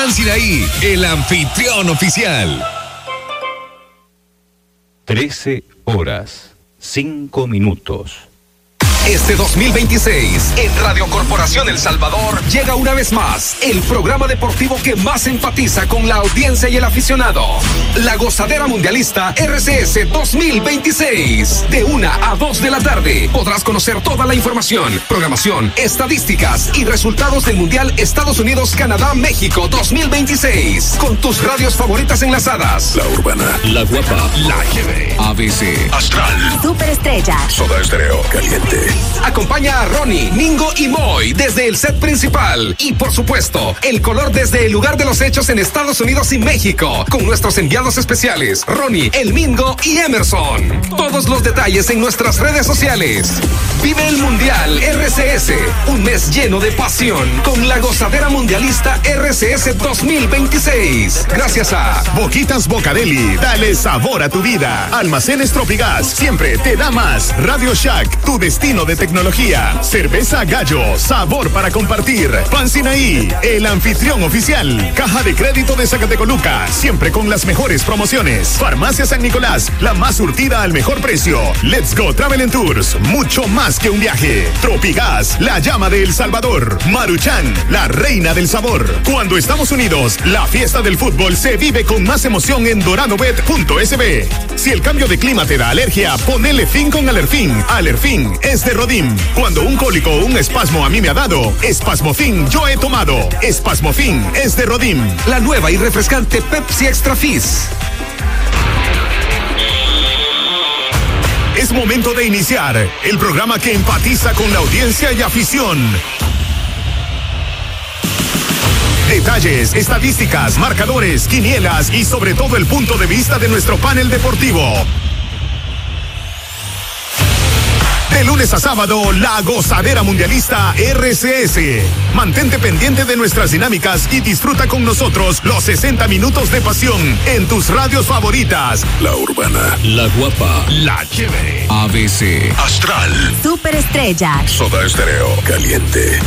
Plan Sinaí, el anfitrión oficial. 13 horas, 5 minutos. Este 2026, en Radio Corporación El Salvador, llega una vez más el programa deportivo que más enfatiza con la audiencia y el aficionado. La Gozadera Mundialista RCS 2026. De 1 a 2 de la tarde podrás conocer toda la información, programación, estadísticas y resultados del Mundial Estados Unidos-Canadá-México 2026. Con tus radios favoritas enlazadas. La Urbana, La Guapa, La Chévere, ABC, Astral, Superestrella, Soda Estéreo, Caliente. Acompaña a Ronnie, Mingo y Moy desde el set principal. Y por supuesto, el color desde el lugar de los hechos en Estados Unidos y México. Con nuestros enviados especiales, Ronnie, el Mingo y Emerson. Todos los detalles en nuestras redes sociales. Vive el Mundial RCS. Un mes lleno de pasión con la Gozadera Mundialista RCS 2026. Gracias a Boquitas Bocadeli, dale sabor a tu vida. Almacenes Tropigas, siempre te da más. Radio Shack, tu destino de tecnología. Cerveza Gallo, sabor para compartir. Pan Sinaí, el anfitrión oficial. Caja de Crédito de Zacatecoluca, siempre con las mejores promociones. Farmacia San Nicolás, la más surtida al mejor precio. Let's Go Travel and Tours, mucho más que un viaje. Tropigas, la llama de El Salvador. Maruchan, la reina del sabor. Cuando estamos unidos, la fiesta del fútbol se vive con más emoción en doradobet.sb. Si el cambio de clima te da alergia, ponele fin con Alerfin. Alerfin es de Rodim. Cuando un cólico o un espasmo a mí me ha dado, Espasmofin yo he tomado. Espasmofin es de Rodim. la nueva y refrescante Pepsi Extra Fizz. Es momento de iniciar el programa que empatiza con la audiencia y afición. Detalles, estadísticas, marcadores, quinielas y sobre todo el punto de vista de nuestro panel deportivo. De lunes a sábado, la Gozadera Mundialista RCS. Mantente pendiente de nuestras dinámicas y disfruta con nosotros los 60 minutos de pasión en tus radios favoritas. La Urbana, La Guapa, La Chévere, ABC, Astral, Superestrella, Soda Estéreo, Caliente.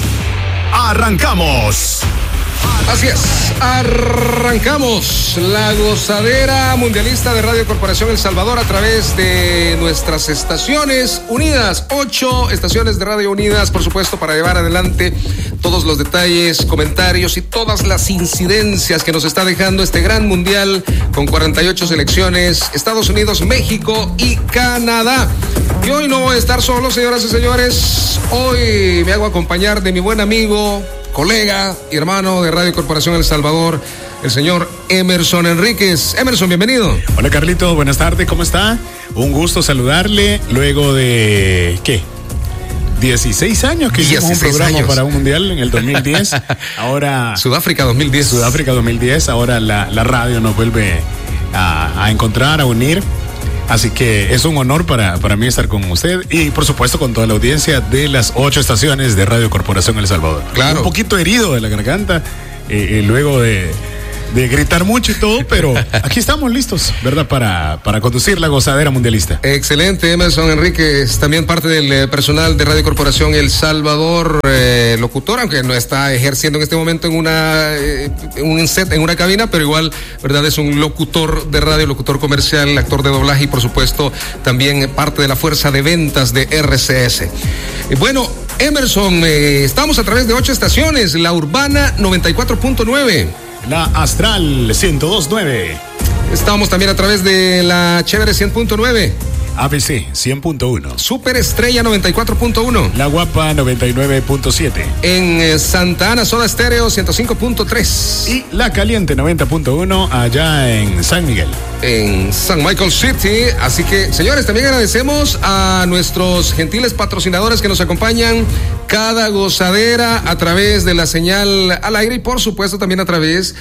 ¡Arrancamos! Así es, arrancamos la Gozadera Mundialista de Radio Corporación El Salvador a través de nuestras estaciones unidas, 8 estaciones de radio unidas, por supuesto, para llevar adelante todos los detalles, comentarios y todas las incidencias que nos está dejando este gran mundial con 48 selecciones, Estados Unidos, México y Canadá. Y hoy no voy a estar solo, señoras y señores, hoy me hago acompañar de mi buen amigo, colega y hermano de Radio Corporación El Salvador, el señor Emerson Enríquez. Emerson, bienvenido. Hola Carlito, buenas tardes, ¿cómo está? Un gusto saludarle luego de, ¿qué? 16 años que hicimos un programa para un mundial en el 2010. Ahora Sudáfrica 2010. Sudáfrica 2010, ahora la radio nos vuelve a encontrar, a unir. Así que es un honor para mí estar con usted y por supuesto con toda la audiencia de las 8 estaciones de Radio Corporación El Salvador. Claro. Un poquito herido de la garganta, luego de gritar mucho y todo, pero aquí estamos listos, ¿verdad? Para conducir la Gozadera Mundialista. Excelente, Emerson Enríquez, también parte del personal de Radio Corporación El Salvador, locutor, aunque no está ejerciendo en este momento en un set, en una cabina, pero igual, ¿verdad? Es un locutor de radio, locutor comercial, actor de doblaje y por supuesto también parte de la fuerza de ventas de RCS. Bueno, Emerson, estamos a través de 8 estaciones, la Urbana 94.9. La Astral 102.9. Estamos también a través de la Chévere 100.9. ABC 100.1. Superestrella 94.1. La Guapa 99.7. En Santa Ana, Soda Estéreo 105.3. Y La Caliente 90.1 allá en San Miguel. En San Michael City. Así que, señores, también agradecemos a nuestros gentiles patrocinadores que nos acompañan cada gozadera a través de la señal al aire y por supuesto también a través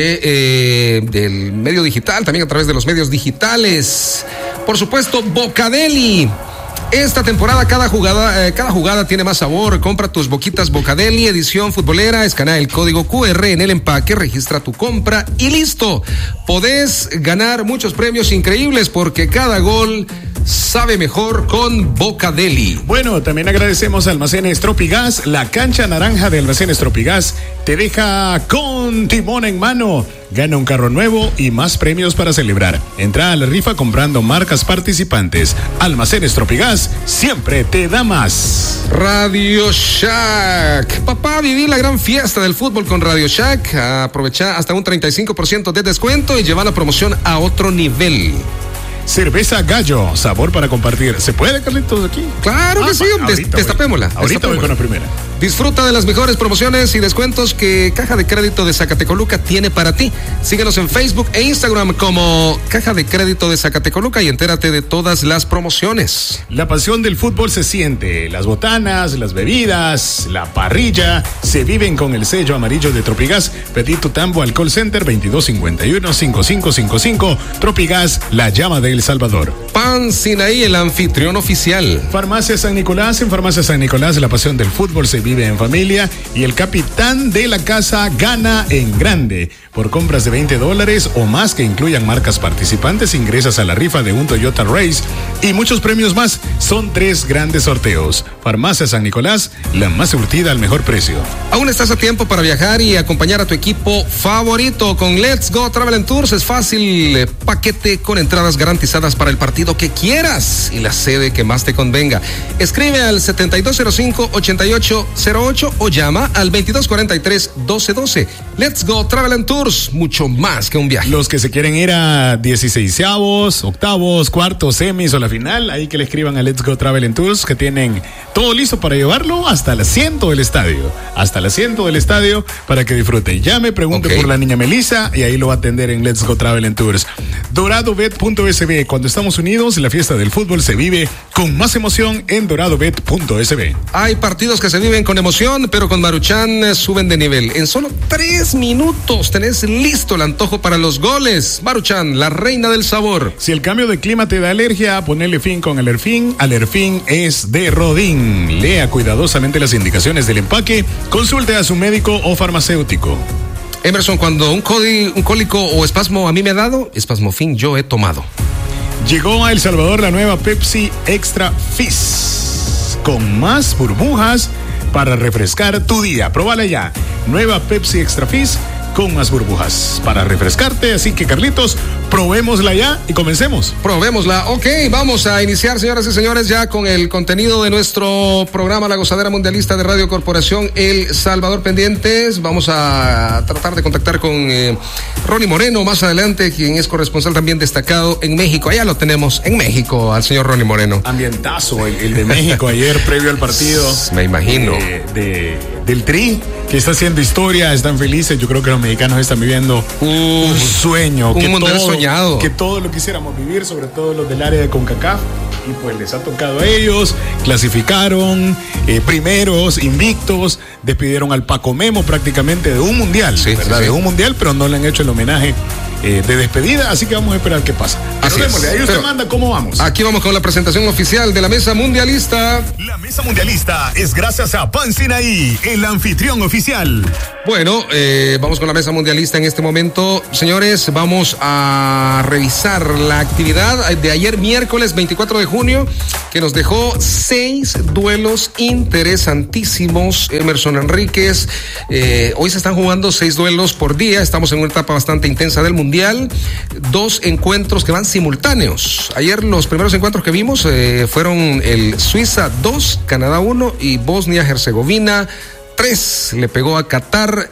del medio digital, también a través de los medios digitales. Por supuesto, Bocadeli. Esta temporada cada jugada tiene más sabor. Compra tus boquitas Bocadeli, edición futbolera, escanea el código QR en el empaque, registra tu compra y listo. Podés ganar muchos premios increíbles porque cada gol sabe mejor con Bocadeli. Bueno, también agradecemos a Almacenes Tropigas. La cancha naranja de Almacenes Tropigas te deja con timón en mano. Gana un carro nuevo y más premios para celebrar. Entra a la rifa comprando marcas participantes. Almacenes Tropigas siempre te da más. Radio Shack. Papá, viví la gran fiesta del fútbol con Radio Shack. Aprovecha hasta un 35% de descuento y lleva la promoción a otro nivel. Cerveza Gallo, sabor para compartir. ¿Se puede, Carlitos, aquí? Claro que sí, destapémosla. Ahorita voy con la primera. Disfruta de las mejores promociones y descuentos que Caja de Crédito de Zacatecoluca tiene para ti. Síguenos en Facebook e Instagram como Caja de Crédito de Zacatecoluca y entérate de todas las promociones. La pasión del fútbol se siente. Las botanas, las bebidas, la parrilla se viven con el sello amarillo de Tropigas. Pedí tu tambo al call center 2251-5555. Tropigas, la llama de El Salvador. Pan Sinaí, el anfitrión oficial. Farmacia San Nicolás. En Farmacia San Nicolás, la pasión del fútbol se vive en familia y el capitán de la casa gana en grande. Por compras de $20 o más que incluyan marcas participantes, ingresas a la rifa de un Toyota Race y muchos premios más. Son 3 grandes sorteos. Farmacia San Nicolás, la más surtida al mejor precio. Aún estás a tiempo para viajar y acompañar a tu equipo favorito con Let's Go Travel and Tours. Es fácil, paquete con entradas garantizadas para el partido que quieras y la sede que más te convenga. Escribe al 7205-8808 o llama al 2243-1212. Let's Go Travel and Tours, mucho más que un viaje. Los que se quieren ir a 16avos, octavos, cuartos, semis o la final, ahí que le escriban a Let's Go Travel and Tours, que tienen todo listo para llevarlo hasta el asiento del estadio. Hasta el asiento del estadio para que disfrute. Llame, pregunte por la niña Melissa y ahí lo va a atender en Let's Go Travel and Tours. DoradoBet.sb. Cuando estamos unidos, la fiesta del fútbol se vive con más emoción en DoradoBet.sb. Hay partidos que se viven con emoción, pero con Maruchan suben de nivel. En solo 3 minutos tenés listo el antojo para los goles. Maruchan, la reina del sabor. Si el cambio de clima te da alergia, ponele fin con Alerfin. Alerfin es de Rodin. Lea cuidadosamente las indicaciones del empaque. Consulte a su médico o farmacéutico. Emerson, cuando un cólico o espasmo a mí me ha dado, Espasmofin yo he tomado. Llegó a El Salvador la nueva Pepsi Extra Fizz, con más burbujas para refrescar tu día. Próbala ya. Nueva Pepsi Extra Fizz con más burbujas para refrescarte. Así que, Carlitos, probémosla ya y comencemos. Probémosla. Ok, vamos a iniciar, señoras y señores, ya con el contenido de nuestro programa La Gozadera Mundialista de Radio Corporación El Salvador. Pendientes, vamos a tratar de contactar con Ronnie Moreno más adelante, quien es corresponsal también destacado en México. Allá lo tenemos en México, al señor Ronnie Moreno. Ambientazo el de México ayer, previo al partido. Me imagino. Del Tri, que está haciendo historia, están felices. Yo creo que los mexicanos están viviendo un sueño. Un mundial soñado. Que todos lo quisiéramos vivir, sobre todo los del área de CONCACAF. Y pues les ha tocado a ellos. Clasificaron primeros, invictos. Despidieron al Paco Memo prácticamente de un mundial, ¿verdad? Sí. De un mundial, pero no le han hecho el homenaje de despedida, así que vamos a esperar qué pasa. Así es. Ahí usted manda cómo vamos. Aquí vamos con la presentación oficial de la Mesa Mundialista. La Mesa Mundialista es gracias a Pan Sinaí, el anfitrión oficial. Bueno, vamos con la Mesa Mundialista en este momento. Señores, vamos a revisar la actividad de ayer miércoles 24 de junio, que nos dejó 6 duelos interesantísimos. Emerson Enríquez, hoy se están jugando 6 duelos por día. Estamos en una etapa bastante intensa del Mundial. 2 encuentros que van simultáneos. Ayer los primeros encuentros que vimos fueron el Suiza 2, Canadá 1 y Bosnia-Herzegovina 3. Le pegó a Qatar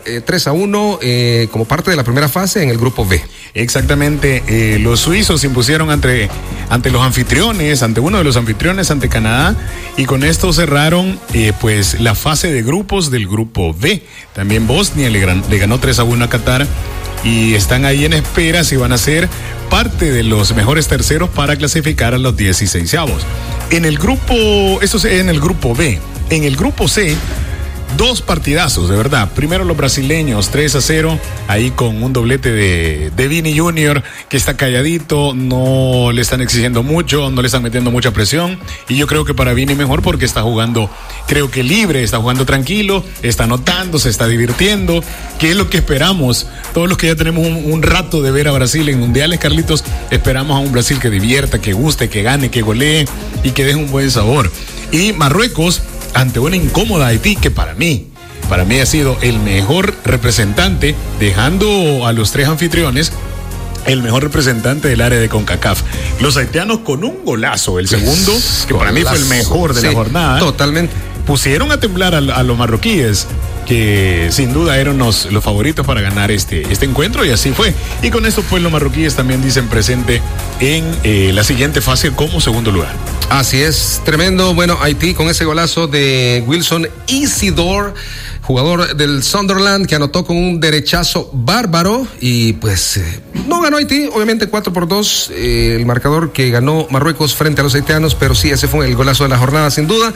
3-1 como parte de la primera fase en el grupo B. Exactamente, los suizos se impusieron ante los anfitriones, ante uno de los anfitriones, ante Canadá, y con esto cerraron pues la fase de grupos del grupo B. También Bosnia le ganó 3-1 a Qatar y están ahí en espera si van a ser parte de los mejores terceros para clasificar a los 16avos. En el grupo, esto es en el grupo B. En el grupo C dos partidazos, de verdad. Primero los brasileños, 3-0, ahí con un doblete de Vini Junior, que está calladito, no le están exigiendo mucho, no le están metiendo mucha presión. Y yo creo que para Vini mejor porque está jugando, creo que libre, está jugando tranquilo, está anotando, se está divirtiendo, que es lo que esperamos. Todos los que ya tenemos un rato de ver a Brasil en mundiales, Carlitos, esperamos a un Brasil que divierta, que guste, que gane, que golee y que deje un buen sabor. Y Marruecos, ante una incómoda Haití, que para mí ha sido el mejor representante, dejando a los tres anfitriones, el mejor representante del área de CONCACAF. Los haitianos con un golazo, el segundo, que para mí fue el mejor de la jornada. Totalmente. Pusieron a temblar a los marroquíes, que sin duda eran los favoritos para ganar este encuentro, y así fue. Y con esto pues los marroquíes también dicen presente en la siguiente fase como segundo lugar. Así es, tremendo. Bueno, Haití con ese golazo de Wilson Isidore, jugador del Sunderland, que anotó con un derechazo bárbaro, y pues no ganó Haití, obviamente 4-2, el marcador que ganó Marruecos frente a los haitianos, pero sí, ese fue el golazo de la jornada sin duda.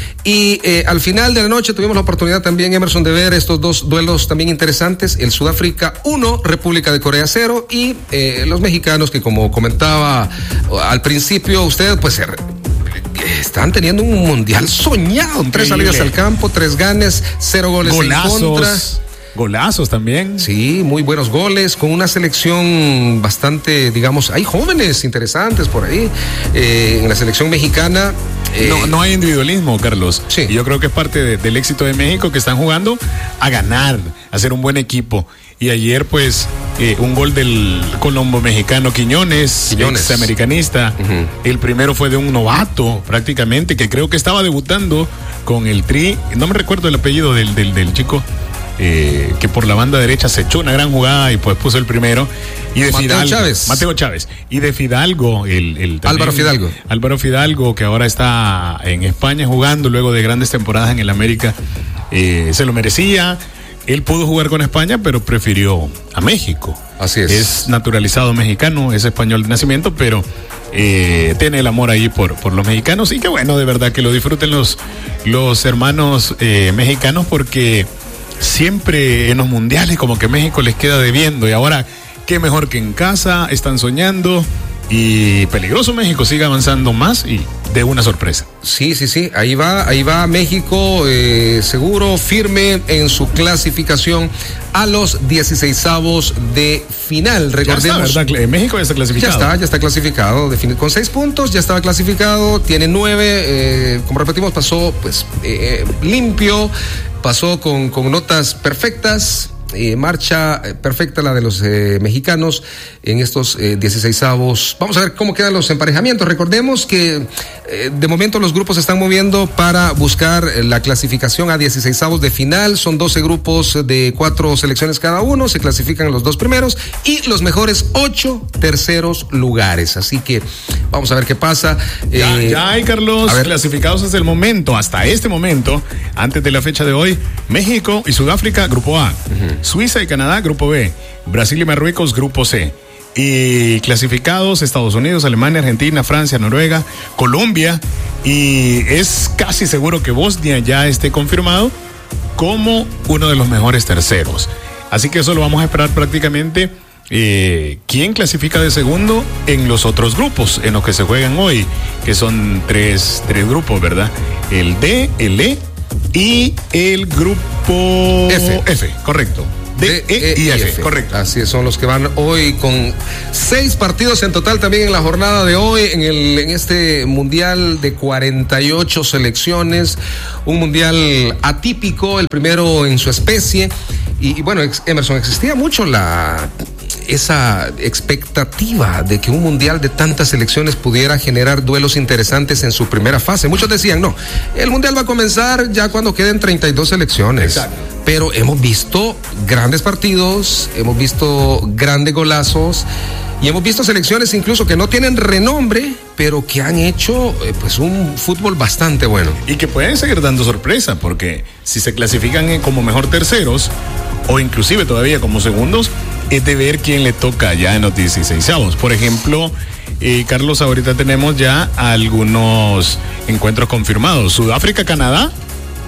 Y al final de la noche tuvimos la oportunidad también, Emerson, de ver estos dos duelos también interesantes: el Sudáfrica 1, República de Corea 0, y los mexicanos, que como comentaba al principio usted, pues están teniendo un mundial soñado. 3 salidas al campo, 3 ganes, 0 goles en contra. Golazos también. Sí, muy buenos goles, con una selección bastante, digamos, hay jóvenes interesantes por ahí. En la selección mexicana. No hay individualismo, Carlos. Sí. Y yo creo que es parte del éxito de México, que están jugando a ganar, a ser un buen equipo. Y ayer, pues, un gol del colombo mexicano Quiñones. Examericanista. Uh-huh. El primero fue de un novato, prácticamente, que creo que estaba debutando con el Tri. No me recuerdo el apellido del chico. Que por la banda derecha se echó una gran jugada y pues puso el primero. Y de Mateo Chávez. Y de Fidalgo, Álvaro Fidalgo, que ahora está en España jugando luego de grandes temporadas en el América. Se lo merecía. Él pudo jugar con España, pero prefirió a México. Así es. Es naturalizado mexicano, es español de nacimiento, pero tiene el amor ahí por los mexicanos. Y que bueno, de verdad que lo disfruten los hermanos mexicanos, porque siempre en los mundiales como que México les queda debiendo, y ahora qué mejor que en casa, están soñando, y peligroso México sigue avanzando más y de una sorpresa. Sí, ahí va México, seguro, firme en su clasificación a los 16avos de final. Recordemos, ya está, ¿verdad? México ya está clasificado. Ya está clasificado, con 6 puntos, ya estaba clasificado, tiene 9, como repetimos, pasó pues limpio, pasó con notas perfectas. Marcha perfecta la de los mexicanos en estos 16avos. Vamos a ver cómo quedan los emparejamientos. Recordemos que de momento los grupos se están moviendo para buscar la clasificación a 16avos de final. Son 12 grupos de 4 selecciones cada uno. Se clasifican los 2 primeros y los mejores 8 terceros lugares. Así que vamos a ver qué pasa. Ya hay, Carlos, clasificados hasta este momento, antes de la fecha de hoy: México y Sudáfrica, grupo A. Uh-huh. Suiza y Canadá, grupo B. Brasil y Marruecos, grupo C. Y clasificados: Estados Unidos, Alemania, Argentina, Francia, Noruega, Colombia, y es casi seguro que Bosnia ya esté confirmado como uno de los mejores terceros. Así que eso lo vamos a esperar prácticamente. ¿Quién clasifica de segundo en los otros grupos en los que se juegan hoy? Que son tres grupos, ¿verdad? El D, el E y el grupo F, correcto. D, E y F, correcto. Así son los que van hoy, con 6 partidos en total también en la jornada de hoy, en este mundial de 48 selecciones, un mundial atípico, el primero en su especie. Y bueno, Emerson, existía mucho esa expectativa de que un mundial de tantas selecciones pudiera generar duelos interesantes en su primera fase. Muchos decían, no, el mundial va a comenzar ya cuando queden 32 selecciones. Exacto. Pero hemos visto grandes partidos, hemos visto grandes golazos, y hemos visto selecciones incluso que no tienen renombre, pero que han hecho pues un fútbol bastante bueno. Y que pueden seguir dando sorpresa, porque si se clasifican como mejor terceros, o inclusive todavía como segundos, es de ver quién le toca ya en los 16avos. Por ejemplo, Carlos, ahorita tenemos ya algunos encuentros confirmados: Sudáfrica, Canadá,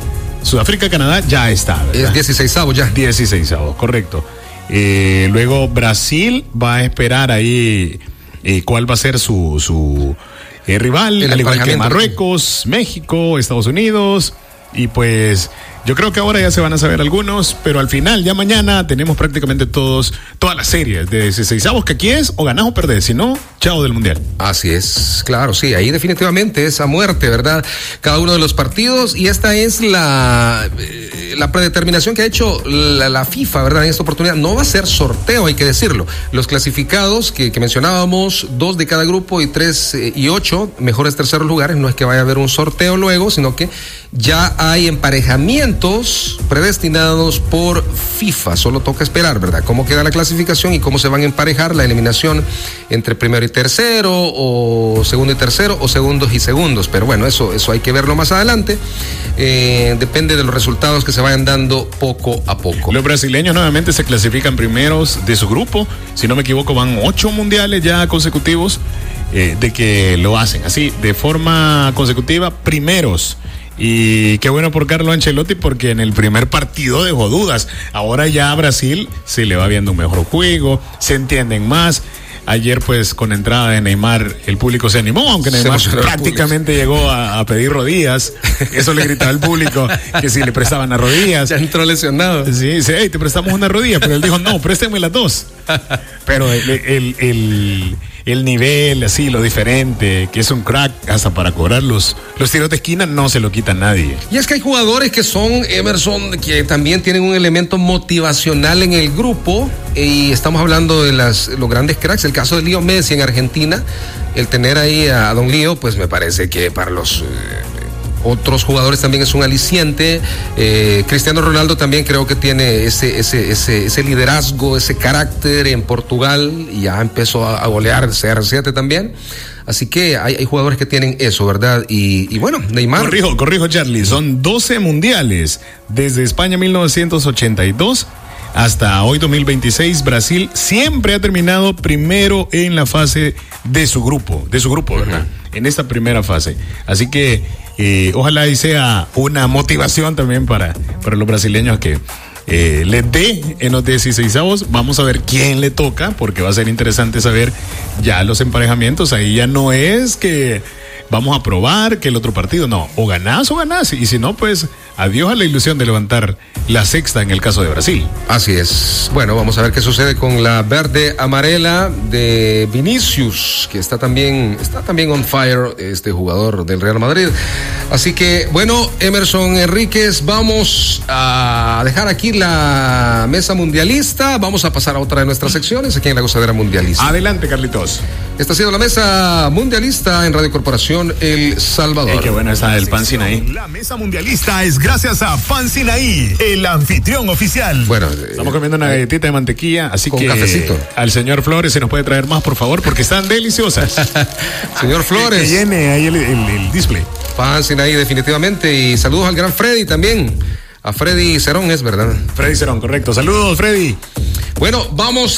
Sudáfrica-Canadá ya está, ¿verdad? Es 16avo ya. 16avo, correcto. Luego Brasil va a esperar ahí cuál va a ser su rival, al igual que Marruecos, México, Estados Unidos. Y pues yo creo que ahora ya se van a saber algunos, pero al final, ya mañana, tenemos prácticamente todas las series de 16avos, que aquí es o ganás o perdés, si no, chao del Mundial. Así es, claro, sí, ahí definitivamente es a muerte, ¿verdad? Cada uno de los partidos, y esta es la predeterminación que ha hecho la FIFA, ¿verdad? En esta oportunidad no va a ser sorteo, hay que decirlo. Los clasificados que mencionábamos, 2 de cada grupo y 3 y 8 mejores terceros lugares, no es que vaya a haber un sorteo luego, sino que ya hay emparejamientos predestinados por FIFA. Solo toca esperar, ¿verdad? Cómo queda la clasificación y cómo se van a emparejar la eliminación entre primero y tercero, o segundo y tercero, o segundos y segundos. Pero bueno, eso hay que verlo más adelante. Depende de los resultados que se vayan dando poco a poco. Los brasileños nuevamente se clasifican primeros de su grupo. Si no me equivoco, van 8 mundiales ya consecutivos de que lo hacen así, de forma consecutiva, primeros. Y qué bueno por Carlo Ancelotti, porque en el primer partido dejó dudas. Ahora ya a Brasil se le va viendo un mejor juego, se entienden más. Ayer pues con entrada de Neymar el público se animó, aunque Neymar prácticamente llegó a pedir rodillas. Eso le gritaba al público que si le prestaban las rodillas. Ya entró lesionado. Sí, dice, hey, te prestamos una rodilla, pero él dijo, no, préstenme las 2. Pero el nivel, así, lo diferente, que es un crack hasta para cobrar los tiros de esquina, no se lo quita nadie. Y es que hay jugadores que son, Emerson, que también tienen un elemento motivacional en el grupo, y estamos hablando de los grandes cracks. El caso de Leo Messi en Argentina, el tener ahí a Don Leo, pues me parece que para los otros jugadores también es un aliciente. Cristiano Ronaldo también creo que tiene ese liderazgo, ese carácter en Portugal, y ya empezó a golear CR7 también. Así que hay jugadores que tienen eso, ¿verdad? Y bueno, Neymar. Corrijo, Charlie, son 12 mundiales desde España 1982 hasta hoy 2026. Brasil siempre ha terminado primero en la fase de su grupo, ¿verdad? En esta primera fase. Así que ojalá y sea una motivación también para los brasileños que les dé en los 16avos. Vamos a ver quién le toca, porque va a ser interesante saber ya los emparejamientos. Ahí ya no es que vamos a probar que el otro partido, no, o ganás, y si no, pues adiós a la ilusión de levantar la sexta en el caso de Brasil. Así es. Bueno, vamos a ver qué sucede con la verde amarela de Vinicius, que está también on fire, este jugador del Real Madrid. Así que, bueno, Emerson Enríquez, vamos a dejar aquí la mesa mundialista. Vamos a pasar a otra de nuestras secciones aquí en la Gozadera Mundialista. Adelante, Carlitos. Esta ha sido la mesa mundialista en Radio Corporación El Salvador. Qué buena esa del Pan Sinaí. La mesa mundialista es gracias a Pan Sinaí, el anfitrión oficial. Bueno, estamos comiendo una galletita de mantequilla, así con que cafecito. Al señor Flores se nos puede traer más, por favor, porque están deliciosas. Señor Flores. Que llene ahí el display. Pan Sinaí definitivamente, y saludos al gran Freddy también. A Freddy Cerón, es verdad. Freddy Cerón, correcto. Saludos, Freddy. Bueno, vamos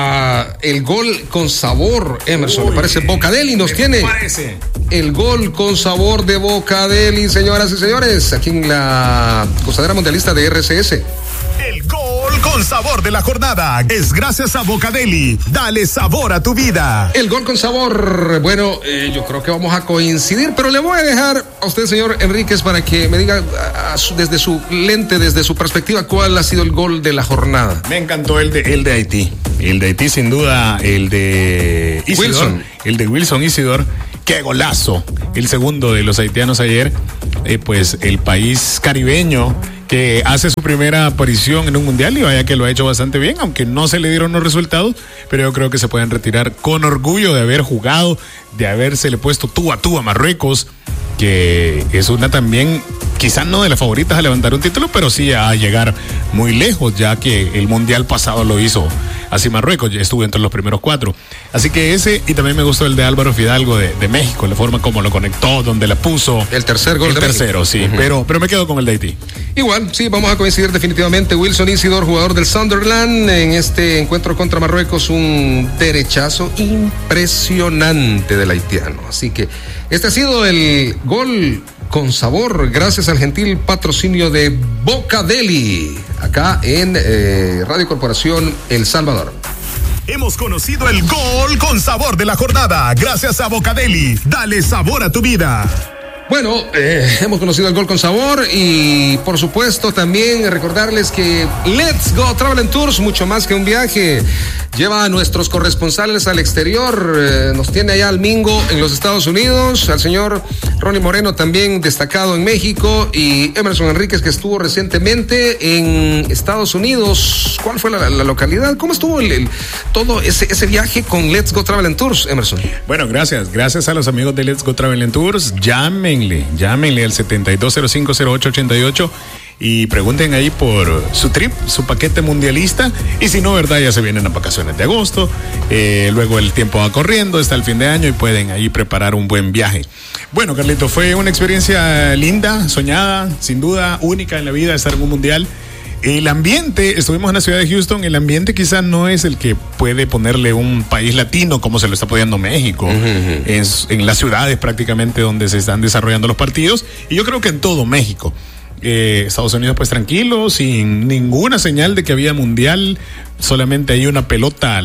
a el gol con sabor, Emerson. Me parece Bocadeli nos tiene. Parece. El gol con sabor de Bocadeli, señoras y señores, aquí en la Gozadera Mundialista de RCS. El gol con sabor de la jornada es gracias a Bocadeli. Dale sabor a tu vida. El gol con sabor. Bueno, yo creo que vamos a coincidir, pero le voy a dejar a usted, señor Enríquez, para que me diga desde su lente, desde su perspectiva, cuál ha sido el gol de la jornada. Me encantó el de Haití. El de Haití, sin duda, el de Isidor, Wilson. El de Wilson Isidor. ¡Qué golazo! El segundo de los haitianos ayer. Pues el país caribeño que hace su primera aparición en un mundial, y vaya que lo ha hecho bastante bien, aunque no se le dieron los resultados, pero yo creo que se pueden retirar con orgullo de haber jugado, de habérsele puesto tú a Marruecos, que es una también, quizás no de las favoritas a levantar un título, pero sí a llegar muy lejos, ya que el mundial pasado lo hizo así Marruecos, ya estuvo entre los primeros 4. Así que ese, y también me gustó el de Álvaro Fidalgo de México, la forma como lo conectó, donde la puso. El tercer gol de tercero, México. Sí, pero me quedo con el de Haití. Igual, sí, vamos a coincidir definitivamente. Wilson Isidor, jugador del Sunderland, en este encuentro contra Marruecos, un derechazo impresionante del haitiano. Así que este ha sido el gol con sabor, gracias al gentil patrocinio de Bocadeli, acá en Radio Corporación El Salvador. Hemos conocido el gol con sabor de la jornada, gracias a Bocadeli. Dale sabor a tu vida. Bueno, hemos conocido el gol con sabor y por supuesto también recordarles que Let's Go Travel and Tours, mucho más que un viaje, lleva a nuestros corresponsales al exterior, nos tiene allá al Mingo en los Estados Unidos, al señor Ronnie Moreno también destacado en México y Emerson Enríquez que estuvo recientemente en Estados Unidos. ¿Cuál fue la localidad? ¿Cómo estuvo todo ese viaje con Let's Go Travel and Tours, Emerson? Bueno, gracias a los amigos de Let's Go Travel and Tours. Llámenle al 72050888 y pregunten ahí por su trip, su paquete mundialista. Y si no, ¿verdad? Ya se vienen las vacaciones de agosto. Luego el tiempo va corriendo, está el fin de año y pueden ahí preparar un buen viaje. Bueno, Carlito, fue una experiencia linda, soñada, sin duda, única en la vida estar en un mundial. El ambiente, estuvimos en la ciudad de Houston, el ambiente quizás no es el que puede ponerle un país latino como se lo está poniendo México, en las ciudades prácticamente donde se están desarrollando los partidos, y yo creo que en todo México. Estados Unidos pues tranquilo, sin ninguna señal de que había mundial, solamente hay una pelota,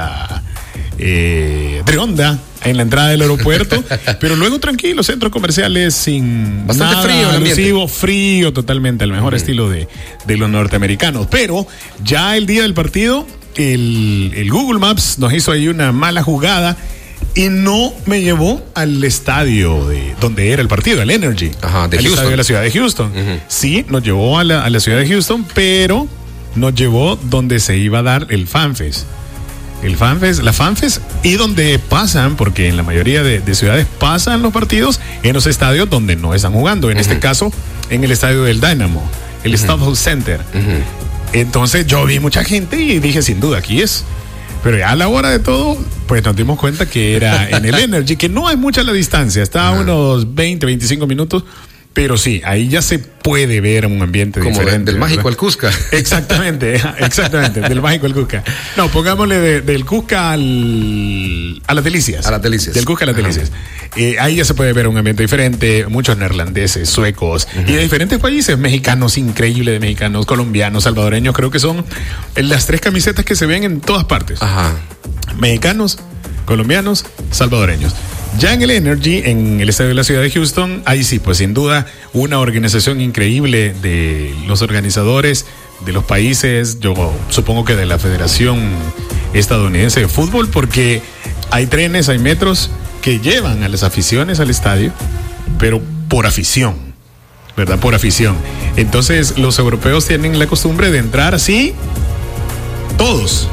de onda en la entrada del aeropuerto, pero luego tranquilo, centros comerciales sin bastante nada frío, alusivo, frío totalmente, al mejor estilo de los norteamericanos. Pero ya el día del partido, el Google Maps nos hizo ahí una mala jugada y no me llevó al estadio donde era el partido, el Energy, el estadio de la ciudad de Houston. Sí, nos llevó a la ciudad de Houston, pero nos llevó donde se iba a dar el FanFest. La FanFest, y donde pasan, porque en la mayoría de ciudades pasan los partidos en los estadios donde no están jugando. En este caso, en el estadio del Dynamo, el Staples Center. Entonces yo vi mucha gente y dije, sin duda, aquí es. Pero ya a la hora de todo, pues nos dimos cuenta que era en el Energy, que no hay mucha la distancia, está a unos 20, 25 minutos. Pero sí, ahí ya se puede ver un ambiente como diferente. Del mágico al Cusca. Exactamente, del mágico al Cusca. No, pongámosle del Cusca a las Delicias. A las Delicias. Del Cusca a las Delicias. Ahí ya se puede ver un ambiente diferente, muchos neerlandeses, suecos, y de diferentes países, mexicanos, increíble de mexicanos, colombianos, salvadoreños, creo que son las 3 camisetas que se ven en todas partes. Mexicanos, colombianos, salvadoreños. Ya en el Energy, en el estadio de la ciudad de Houston, ahí sí, pues sin duda, una organización increíble de los organizadores de los países, yo supongo que de la Federación Estadounidense de Fútbol, porque hay trenes, hay metros que llevan a las aficiones al estadio, pero por afición, ¿verdad? Por afición. Entonces, los europeos tienen la costumbre de entrar así, todos.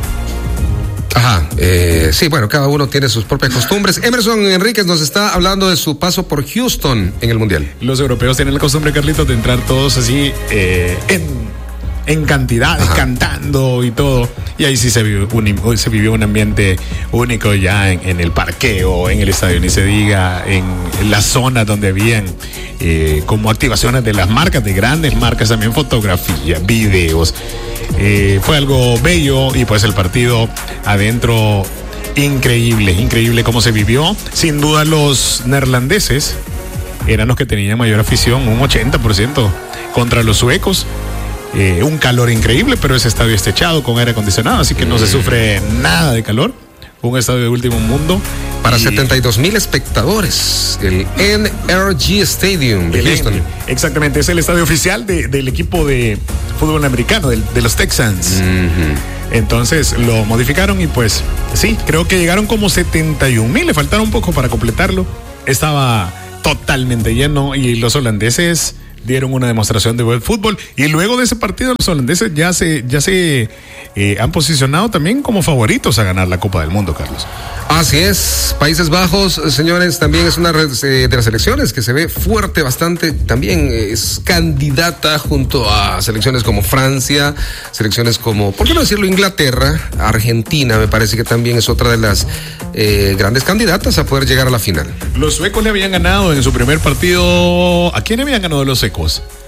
Sí, bueno, cada uno tiene sus propias costumbres. Emerson Enríquez nos está hablando de su paso por Houston en el Mundial. Los europeos tienen la costumbre, Carlitos, de entrar todos así en cantidades, cantando y todo. Y ahí sí se vivió un ambiente único ya en el parqueo, en el estadio, ni se diga, en la zona donde habían como activaciones de las marcas, de grandes marcas, también fotografía, videos. Fue algo bello y pues el partido adentro, increíble cómo se vivió. Sin duda los neerlandeses eran los que tenían mayor afición, un 80% contra los suecos. Un calor increíble, pero ese estadio está techado con aire acondicionado, así que no se sufre nada de calor. Un estadio de último mundo. Para 72,000 espectadores, el NRG Stadium de Houston. Exactamente, es el estadio oficial del equipo de fútbol americano, de los Texans. Entonces lo modificaron y pues sí, creo que llegaron como 71,000, le faltaron un poco para completarlo. Estaba totalmente lleno y los holandeses dieron una demostración de buen fútbol, y luego de ese partido los holandeses ya se han posicionado también como favoritos a ganar la Copa del Mundo, Carlos. Así es, Países Bajos, señores, también es una de las selecciones que se ve fuerte bastante, también es candidata junto a selecciones como Francia, selecciones como, ¿por qué no decirlo?, Inglaterra, Argentina, me parece que también es otra de las grandes candidatas a poder llegar a la final. Los suecos le habían ganado en su primer partido, ¿a quién habían ganado los suecos?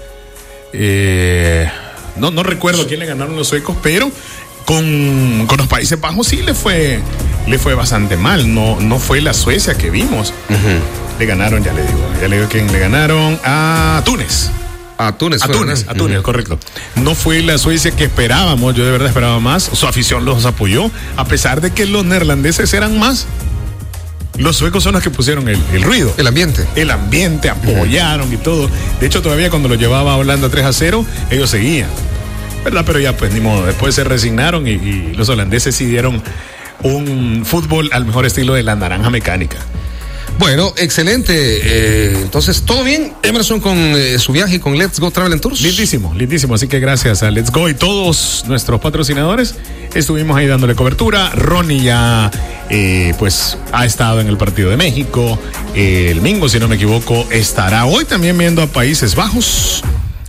No recuerdo a quién le ganaron los suecos, pero con los Países Bajos sí le fue bastante mal. No fue la Suecia que vimos. le ganaron, ya le digo quién le ganaron, a Túnez. A Túnez, correcto. No fue la Suecia que esperábamos, yo de verdad esperaba más. Su afición los apoyó, a pesar de que los neerlandeses eran más. Los suecos son los que pusieron el ruido. El ambiente, apoyaron y todo. De hecho, todavía cuando lo llevaba Holanda 3-0, ellos seguían, ¿verdad? Pero ya, pues, ni modo, después se resignaron y los holandeses sí dieron un fútbol al mejor estilo de la naranja mecánica. Bueno, excelente. Entonces, ¿todo bien, Emerson, con su viaje con Let's Go Travel and Tours? Lindísimo. Así que gracias a Let's Go y todos nuestros patrocinadores, estuvimos ahí dándole cobertura. Ronnie ya, pues, ha estado en el partido de México. El Mingo, si no me equivoco, estará hoy también viendo a Países Bajos.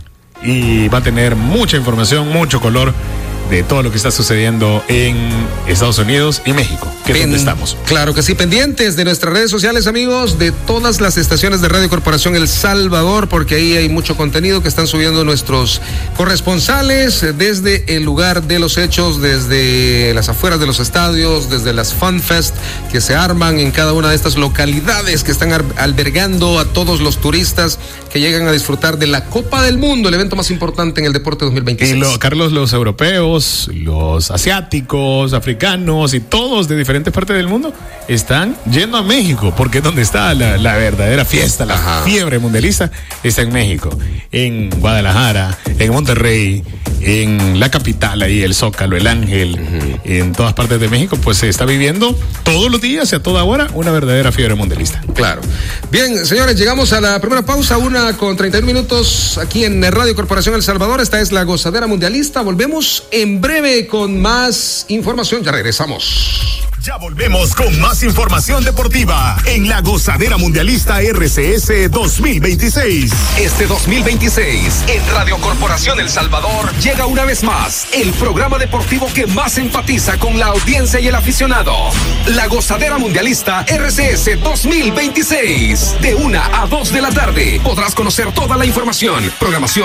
Y va a tener mucha información, mucho color de todo lo que está sucediendo en Estados Unidos y México, que es donde estamos. Claro que sí, pendientes de nuestras redes sociales, amigos, de todas las estaciones de Radio Corporación El Salvador, porque ahí hay mucho contenido que están subiendo nuestros corresponsales desde el lugar de los hechos, desde las afueras de los estadios, desde las Fun Fest que se arman en cada una de estas localidades que están albergando a todos los turistas que llegan a disfrutar de la Copa del Mundo, el evento más importante en el deporte 2026. Y Carlos, los europeos, los asiáticos, africanos y todos de diferentes partes del mundo están yendo a México, porque es donde está la verdadera fiesta, la fiebre mundialista está en México, en Guadalajara, en Monterrey, en la capital, ahí el Zócalo, el Ángel, en todas partes de México, pues se está viviendo todos los días y a toda hora una verdadera fiebre mundialista. Claro. Bien, señores, llegamos a la primera pausa, 1:31 aquí en Radio Corporación El Salvador. Esta es la Gozadera Mundialista. Volvemos en breve con más información. Ya regresamos. Ya volvemos con más información deportiva en la Gozadera Mundialista RCS 2026. Este 2026, en Radio Corporación El Salvador, llega una vez más el programa deportivo que más enfatiza con la audiencia y el aficionado. La Gozadera Mundialista RCS 2026. De 1 a 2 de la tarde podrás conocer toda la información, programación